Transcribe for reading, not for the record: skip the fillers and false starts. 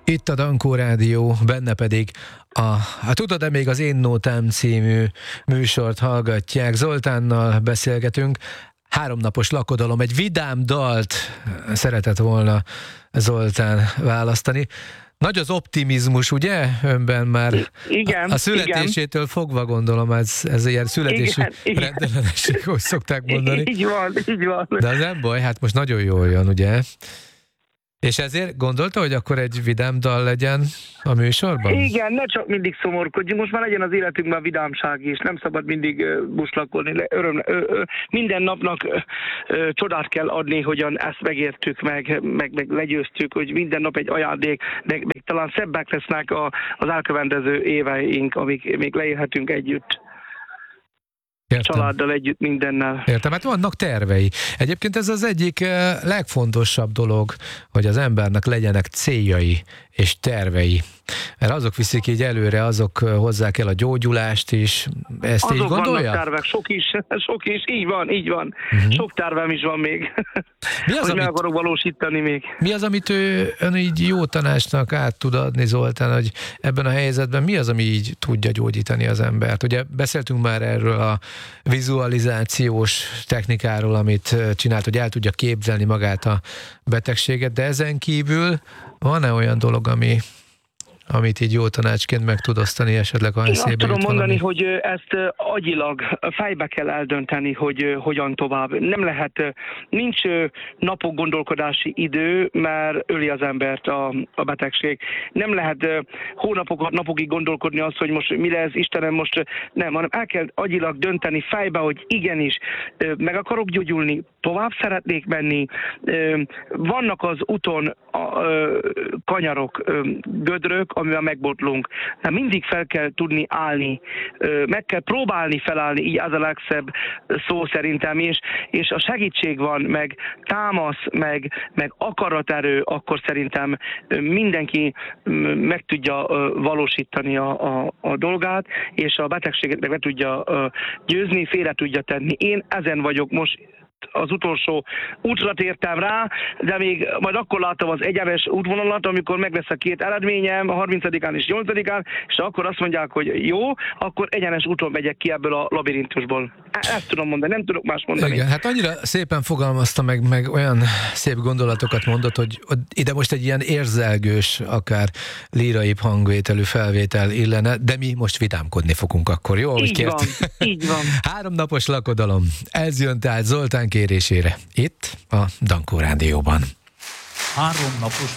Itt a Dankó Rádió, benne pedig Tudod-e még az Én Nótám című műsort hallgatják. Zoltánnal beszélgetünk. 3 napos lakodalom, egy vidám dalt szeretett volna Zoltán választani. Nagy az optimizmus, ugye? Önben már igen, a születésétől fogva gondolom, ez ilyen születési rendellenesség, hogy szokták mondani. Így van. De az nem baj, hát most nagyon jól jön, ugye? És ezért gondolta, hogy akkor egy vidám dal legyen a műsorban? Igen, ne csak mindig szomorkodjunk, most már legyen az életünkben vidámság is, nem szabad mindig buslakolni. Minden napnak csodát kell adni, hogyan ezt megértük, meg legyőztük, hogy minden nap egy ajándék, meg talán szebbek lesznek az elkövetkező éveink, amik még leélhetünk együtt. Értem. Családdal együtt, mindennel. Értem, hát vannak tervei. Egyébként ez az egyik legfontosabb dolog, hogy az embernek legyenek céljai és tervei. Mert azok viszik így előre, azok hozzák el a gyógyulást is. Ezt azok így gondolja? Vannak tervek, sok is, így van. Uh-huh. Sok tervem is van még, mi az, hogy meg akarok valósítani még. Mi az, amit ön így jó tanácsnak át tud adni, Zoltán, hogy ebben a helyzetben mi az, ami így tudja gyógyítani az embert? Ugye beszéltünk már erről a vizualizációs technikáról, amit csinált, hogy el tudja képzelni magát a betegséget, de ezen kívül van-e olyan dolog, amit így jó tanácsként meg tud osztani esetleg, ha eszébe jut tudom mondani, valami? hogy ezt agyilag fejbe kell eldönteni, hogy hogyan tovább. Nem lehet, nincs napok gondolkodási idő, mert öli az embert a betegség. Nem lehet hónapokat, napokig gondolkodni azt, hogy most mi lesz, Istenem, most nem, hanem el kell agyilag dönteni fejbe, hogy igenis, meg akarok gyógyulni, tovább szeretnék menni. Vannak az úton kanyarok, gödrök, amivel megbotlunk. De mindig fel kell tudni állni, meg kell próbálni felállni, így az a legszebb szó szerintem, és a segítség van, meg támasz, meg akaraterő, akkor szerintem mindenki meg tudja valósítani a dolgát, és a betegséget meg tudja győzni, félre tudja tenni. Én ezen vagyok most, az utolsó útra tértem rá, de még majd akkor látom az egyenes útvonalat, amikor meg lesz a 2 eredményem, a 30-án és 8-án, és akkor azt mondják, hogy jó, akkor egyenes úton megyek ki ebből a labirintusból. Ezt tudom mondani, nem tudok más mondani. Igen, hát annyira szépen fogalmazta meg olyan szép gondolatokat mondott, hogy ide most egy ilyen érzelgős, akár líraibb hangvételű felvétel illene, de mi most vidámkodni fogunk akkor, jó? Így van. 3 napos lakodalom. Ez jön tehát Zoltán kérésére. Itt a Dankó Rádióban. 3 napos